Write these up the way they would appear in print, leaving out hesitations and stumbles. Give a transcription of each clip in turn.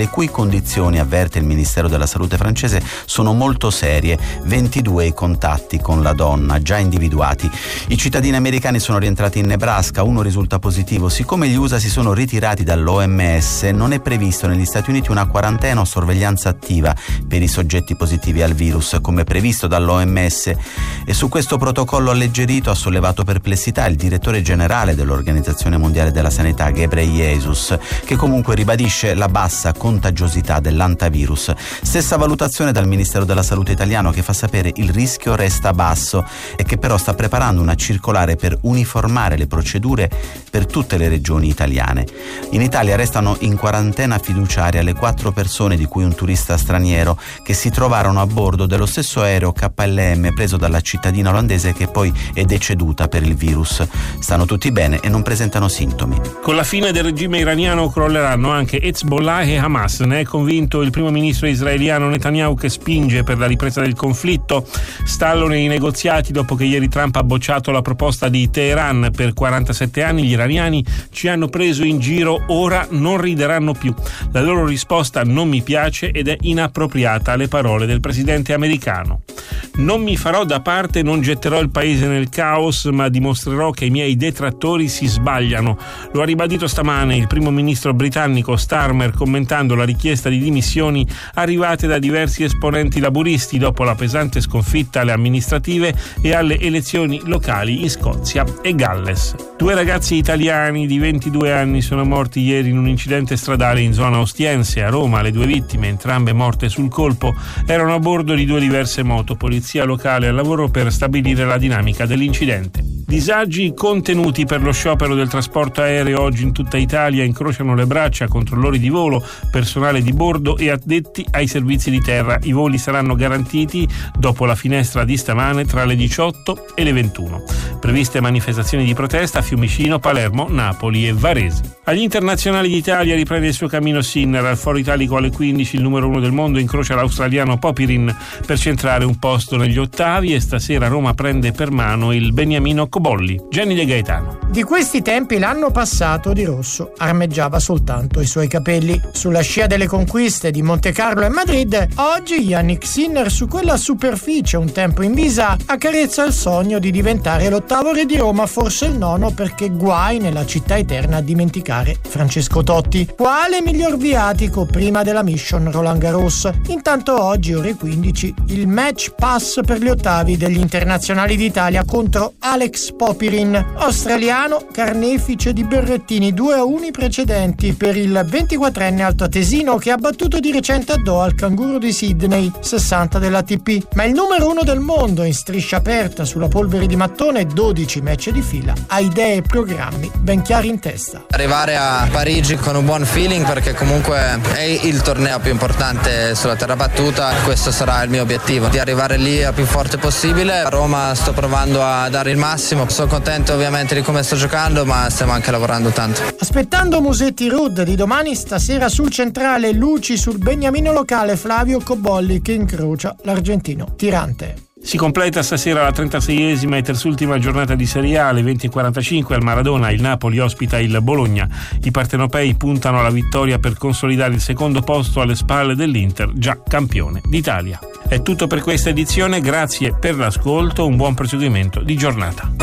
le cui condizioni, avverte il Ministero della Salute francese, sono molto serie. 22 i contatti con la donna già individuati. I cittadini americani sono rientrati in Nebraska, uno risulta positivo. Siccome gli USA si sono ritirati dall'OMS, non è previsto negli Stati Uniti una quarantena o sorveglianza attiva per i soggetti positivi al virus, come previsto dall'OMS, e su questo protocollo alleggerito ha sollevato perplessità il direttore generale dell'Organizzazione Mondiale della Sanità, Ghebreyesus, che comunque ribadisce la bassa contagiosità dell'antivirus. Stessa valutazione dal Ministero della Salute italiano, che fa sapere il rischio resta basso e che però sta preparando una circolare per uniformare le procedure per tutte le regioni italiane. In Italia restano in quarantena fiduciaria le 4 persone, di cui un turista straniero, che si trovarono a bordo dello stesso aereo KLM preso dalla cittadina olandese che poi è deceduta per il virus. Stanno tutti bene e non presentano sintomi. Con la fine del regime iraniano crolleranno anche Hezbollah e Hamas. Ne è convinto il primo ministro israeliano Netanyahu, che spinge per la ripresa del conflitto. Stallo nei negoziati dopo che ieri Trump ha bocciato la proposta di Teheran. Per 47 anni gli iraniani ci hanno preso in giro, ora non rideranno più. La loro risposta non mi piace ed è inappropriata, le parole del presidente americano. Non mi farò da parte, non getterò il paese nel caos, ma dimostrerò che i miei detrattori si sbagliano. Lo ha ribadito stamane il primo ministro britannico Starmer, commentando la richiesta di dimissioni arrivate da diversi esponenti laburisti dopo la pesante sconfitta alle amministrative e alle elezioni locali in Scozia e Galles. 2 ragazzi italiani di 22 anni sono morti ieri in un incidente stradale in zona Ostiense a Roma. Le 2 vittime, entrambe morte sul colpo, erano a bordo di 2 diverse moto. Polizia locale al lavoro per stabilire la dinamica dell'incidente. Disagi contenuti per lo sciopero del trasporto aereo. Oggi in tutta Italia incrociano le braccia controllori di volo, personale di bordo e addetti ai servizi di terra. I voli saranno garantiti dopo la finestra di stamane tra le 18 e le 21. Previste manifestazioni di protesta a Fiumicino, Palermo, Napoli e Varese. Agli internazionali d'Italia riprende il suo cammino Sinner. Al Foro Italico alle 15 il numero 1 del mondo incrocia l'australiano Popirin per centrare un posto negli ottavi, e stasera Roma prende per mano il beniamino Cobolli. Gianni De Gaetano. Di questi tempi l'anno passato Di Rosso armeggiava soltanto i suoi capelli. Sulla scia delle conquiste di Montecarlo e Madrid, oggi Yannick Sinner su quella superficie un tempo invisa accarezza il sogno di diventare l'8º re di Roma, forse il 9, perché guai nella città eterna a dimenticare Francesco Totti. Quale miglior viatico prima della mission Roland Garros? Intanto oggi ore 15 il match pass per gli ottavi degli internazionali d'Italia contro Alex Popirin, australiano carnefice di berrettini 2-1 precedenti per il 24enne altoatesino, che ha battuto di recente a Doha il canguro di Sydney 60 dell'ATP. Ma il numero 1 del mondo in striscia aperta sulla polvere di mattone, 12 match di fila, ha idee e programmi ben chiari in testa. Arrivare a Parigi con un buon feeling, perché comunque è il torneo più importante sulla terra battuta. Questo sarà il mio obiettivo, di arrivare lì a più forte possibile. A Roma sto provando a dare il massimo, sono contento ovviamente di come sto giocando, ma stiamo anche lavorando tanto. Aspettando Musetti Rudd di domani, stasera sul centrale luci sul beniamino locale Flavio Cobolli, che incrocia l'argentino Tirante. Si completa stasera la 36esima e terzultima giornata di Serie A. Alle 20:45 al Maradona il Napoli ospita il Bologna. I partenopei puntano alla vittoria per consolidare il secondo posto alle spalle dell'Inter, già campione d'Italia. È tutto per questa edizione, grazie per l'ascolto, un buon proseguimento di giornata.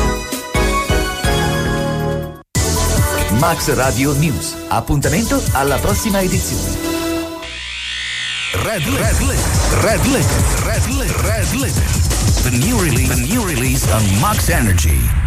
Max Radio News. Appuntamento alla prossima edizione. Red Limit. The new release on Max Energy.